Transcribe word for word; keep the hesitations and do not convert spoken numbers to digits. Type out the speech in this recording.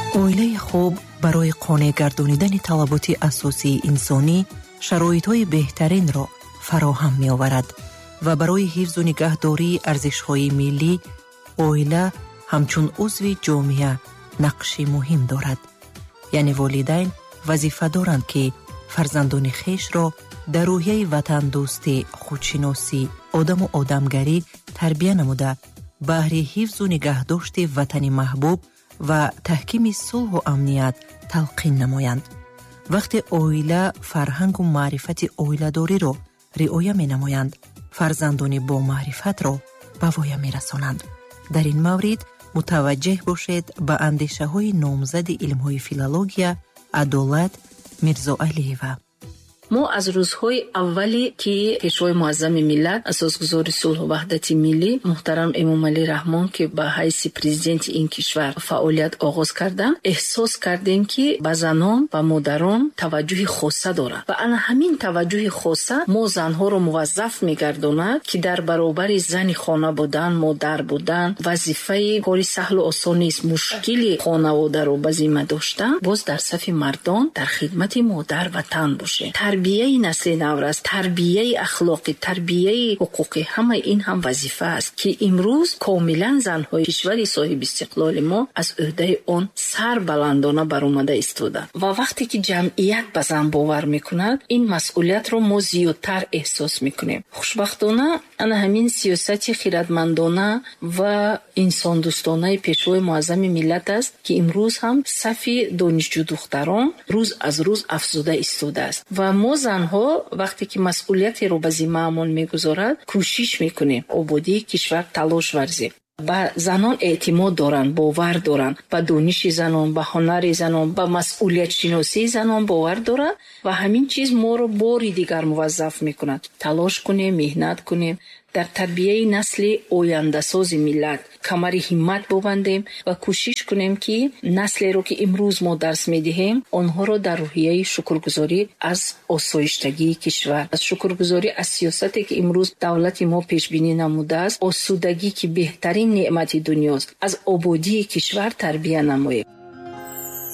оилаи хуб барои қонеъ гардонидани талаботи асосии инсонӣ шароитҳои беҳтаринро фароҳам меоварад ва барои ҳифзу нигаҳдории арзишҳои миллӣ оила ҳамчун узви ҷомеа нақши муҳим дорад. яъне волидайн вазифа доранд ки фарзандони хешро дар рӯҳияи ватандӯстӣ, худшиносӣ, одаму одамгарӣ тарбия намуда баҳри ҳифзу нигаҳдошти ватани маҳбуб ва таҳкими сулҳу амният талқин намоянд. вақте оила фарҳангу маърифати оиладориро риоя менамоянд, фарзандони бо маърифатро ба воя мерасонанд. дар ин маврид мутаваҷҷеҳ бошед ба андешаҳои номзади илмҳои филология Адолат Мирзоалиева. мо аз рӯзҳои аввале ки пешвои муаззами миллат, асосгузори сулҳу ваҳдати миллӣ муҳтарам Эмомалӣ Раҳмон ки ба ҳайси президенти ин кишвар фаъолият оғоз карданд, эҳсос кардем ки ба занон ва модарон таваҷҷӯҳи хоса дорад ва ана ҳамин таваҷҷӯҳи хоса мо занҳоро муваззаф мегардонад ки дар баробари зани хона будан, модар будан, вазифаи кори саҳлу осон нест, мушкили хонаводаро ба зимма доштан, боз дар сафи мардон дар хидмати модар ватан бошед. тарбияи насли наврас, тарбияи ахлоқӣ, тарбияи ҳуқуқӣ, ҳама ин ҳам вазифа аст ки имрӯз комилан занҳои кишвари соҳиби истиқлоли мо аз ӯҳдаи он сар баландона баромада истоданд. ва вақте ки ҷамъият ба зан бовар мекунад, ин масъулиятро мо зиёдтар эҳсос мекунем. хушбахтона ана ҳамин сиёсати хиратмандона ва инсондӯстонаи пешвои муаззами миллат аст ки имрӯз ҳам сафи донишҷӯ духтарон рӯз аз рӯз афзуда истодааст. ва мо занҳо вақте ки масъулиятеро ба зиммаамон мегузорад, кӯшиш мекунем ободии кишвар талош варзем. ба занон эътимод доранд, бовар доранд, ба дониши занон, ба ҳунари занон, ба масъулиятшиносии занон бовар доранд ва ҳамин чиз моро бори дигар муваззаф мекунад. талош кунем, меҳнат кунем, дар тарбияи насли ояндасози миллат камари ҳиммат бобандем ва кӯшиш кунем ки наслеро ки имрӯз мо дарс медиҳем, онҳоро дар рӯҳияи шукргузорӣ аз осоиштагии кишвар, аз шукргузорӣ аз сиёсате ки имрӯз давлати мо пешбинӣ намудааст, осудагӣ ки беҳтарин неъмати дунёст, аз ободии кишвар тарбия намоем.